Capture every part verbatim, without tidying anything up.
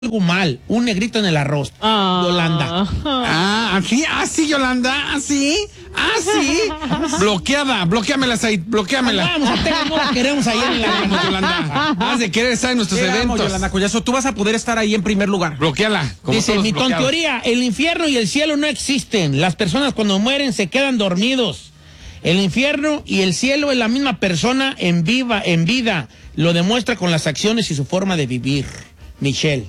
algo mal, un negrito en el arroz. Ah. Yolanda. Ah, ¿así? ¿Ah, sí, Yolanda? ¿Así? ¿Ah, sí? Bloqueada, bloqueamelas ahí, bloqueamela. Vamos, a Texas, no la queremos ahí en la... Vamos, Yolanda. Has de querer estar en nuestros Vamos, eventos. Yolanda Collazo, tú vas a poder estar ahí en primer lugar. Bloqueala. como Dice, todos mi bloqueados. tonteoría, el infierno y el cielo no existen. Las personas cuando mueren se quedan dormidos. El infierno y el cielo es la misma persona en viva, en vida. Lo demuestra con las acciones y su forma de vivir. Michelle.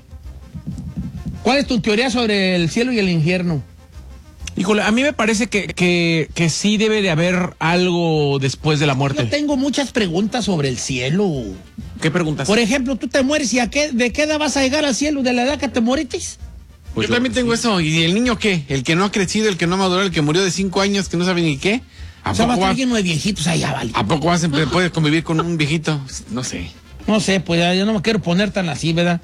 ¿Cuál es tu teoría sobre el cielo y el infierno? Híjole, a mí me parece que, que, que sí debe de haber algo después de la muerte. Yo tengo muchas preguntas sobre el cielo. ¿Qué preguntas? Por ejemplo, tú te mueres y a qué, ¿de qué edad vas a llegar al cielo? ¿De la edad que te moritis? Pues yo, yo también tengo sí. eso. ¿Y el niño qué? El que no ha crecido, el que no maduró, el que murió de cinco años, que no sabe ni qué. ¿A o sea, poco va a va, estar lleno de viejitos allá, vale? ¿A poco vas a puedes convivir con un viejito? No sé. No sé, pues ya, yo no me quiero poner tan así, ¿verdad?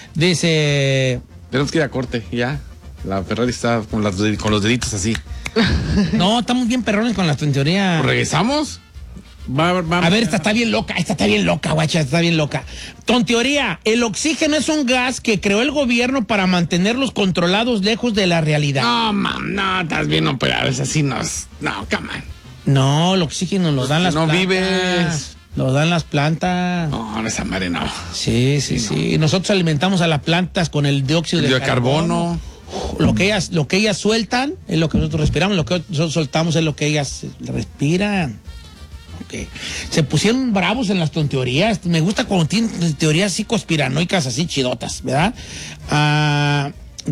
Dice... Tenemos que ir a corte, ya. La Ferrari está con, las, con los deditos así. No, estamos bien perrones con la tontería. ¿Regresamos? Va, va, a ver, esta está bien loca, esta está bien loca, guacha, está bien loca. Tonteoría, el oxígeno es un gas que creó el gobierno para mantenerlos controlados lejos de la realidad. No, mam, no, estás bien operado, es así, no, no, come on. No, el oxígeno lo dan las no plantas. No vives. Lo dan las plantas. No, no, esa madre no. Sí, sí, sí. sí. No. Nosotros alimentamos a las plantas con el dióxido el de carbono. carbono. Lo que ellas, lo que ellas sueltan es lo que nosotros respiramos, lo que nosotros soltamos es lo que ellas respiran. Okay. Se pusieron bravos en las tonteorías. Me gusta cuando tienen teorías así conspiranoicas, así chidotas, ¿verdad? Ah,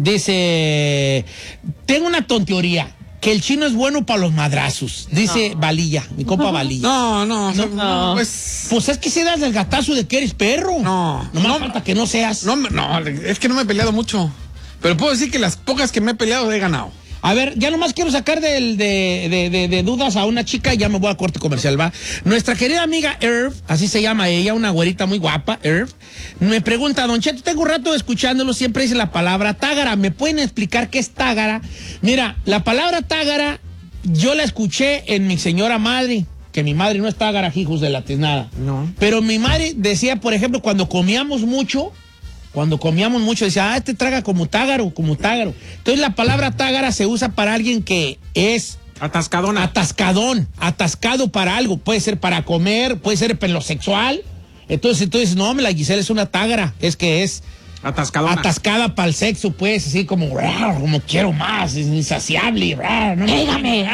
dice, tengo una tonteoría. Que el chino es bueno para los madrazos, dice no. Valilla, mi compa Valilla. No, no, no. no. Pues, pues es que se das el gatazo de que eres perro. No. No me no, falta que no seas. No, no, es que no me he peleado mucho. Pero puedo decir que las pocas que me he peleado he ganado. A ver, ya nomás quiero sacar de, de, de, de, de dudas a una chica y ya me voy a corte comercial, ¿va? Nuestra querida amiga Herb, así se llama ella, una güerita muy guapa, Herb, me pregunta, Don Cheto, tengo un rato escuchándolo, siempre dice la palabra tágara, ¿me pueden explicar qué es tágara? Mira, la palabra tágara yo la escuché en mi señora madre, que mi madre no es tágara, hijos de la tiznada. No. Pero mi madre decía, por ejemplo, cuando comíamos mucho... Cuando comíamos mucho, decía, ah, este traga como tágaro, como tágaro. Entonces la palabra tágara se usa para alguien que es... Atascadona. Atascadón, atascado para algo. Puede ser para comer, puede ser en lo sexual. Entonces, entonces no, la Gisela es una tágara, es que es... Atascadona. Atascada para el sexo, pues, así como, como quiero más, es insaciable. No dígame.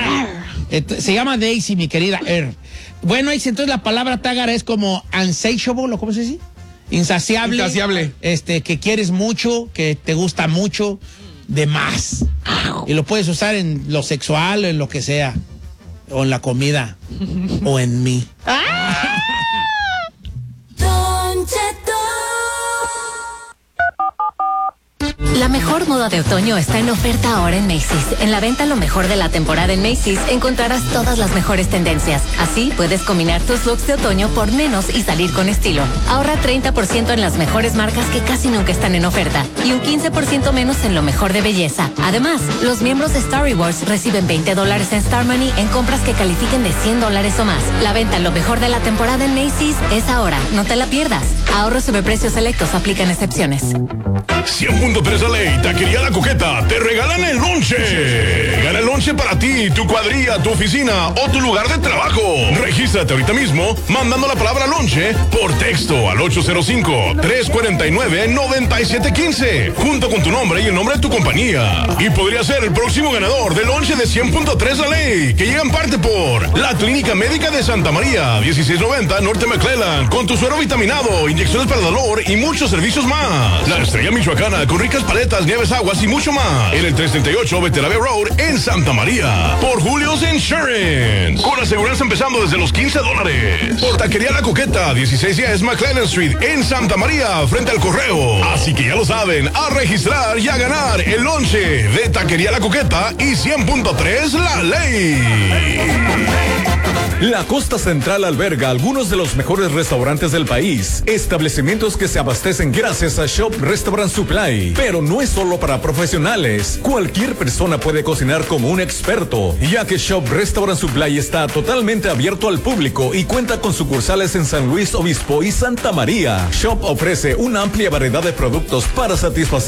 Se llama Daisy, mi querida Er. Bueno, entonces la palabra tágara es como unsatiable, ¿cómo se dice? Insaciable, Insaciable, este, que quieres mucho, que te gusta mucho, de más. Y lo puedes usar en lo sexual, en lo que sea, o en la comida, o en mí. La mejor moda de otoño está en oferta ahora en Macy's. En la venta lo mejor de la temporada en Macy's encontrarás todas las mejores tendencias. Así puedes combinar tus looks de otoño por menos y salir con estilo. Ahorra treinta por ciento en las mejores marcas que casi nunca están en oferta y un quince por ciento menos en lo mejor de belleza. Además, los miembros de Star Rewards reciben veinte dólares en Star Money en compras que califiquen de cien dólares o más. La venta lo mejor de la temporada en Macy's es ahora. No te la pierdas. Ahorros sobre precios selectos, aplican excepciones. cien punto tres La Ley, Taquería La Coqueta, te regalan el lonche. Gana el lonche para ti, tu cuadrilla, tu oficina o tu lugar de trabajo. Regístrate ahorita mismo mandando la palabra lonche por texto al ocho cero cinco, tres cuatro nueve, nueve siete uno cinco junto con tu nombre y el nombre de tu compañía. Y podría ser el próximo ganador del lonche de cien punto tres La Ley, que llega en parte por la Clínica Médica de Santa María, dieciséis noventa Norte McClellan, con tu suero vitaminado, inyecciones para el dolor y muchos servicios más. La Estrella Michoacana, con ricas paletas, nieves, aguas y mucho más. En el trescientos treinta y ocho Beterave Road en Santa María. Por Julio's Insurance. Con aseguranza empezando desde los quince dólares. Por Taquería La Coqueta, dieciséis diez McLennan Street en Santa María, frente al correo. Así que ya lo saben, a registrar y a ganar el lonche de Taquería La Coqueta y cien punto tres La Ley. La costa central alberga algunos de los mejores restaurantes del país, establecimientos que se abastecen gracias a Shop Restaurant Supply. Pero no es solo para profesionales, cualquier persona puede cocinar como un experto, ya que Shop Restaurant Supply está totalmente abierto al público y cuenta con sucursales en San Luis Obispo y Santa María. Shop ofrece una amplia variedad de productos para satisfacer